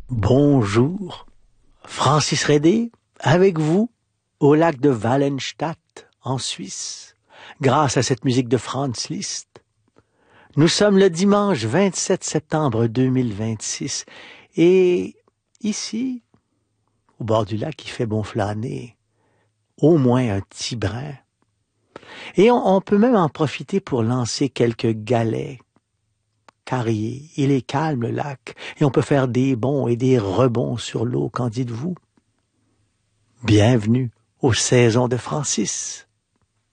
Bonjour, Francis Redé, avec vous, au lac de Wallenstadt, en Suisse, grâce à cette musique de Franz Liszt. Nous sommes le dimanche 27 septembre 2026 et ici, au bord du lac, il fait bon flâner, au moins un petit brin. Et on peut même en profiter pour lancer quelques galets, car il est calme le lac, et on peut faire des bonds et des rebonds sur l'eau, qu'en dites-vous? Bienvenue aux saisons de Francis.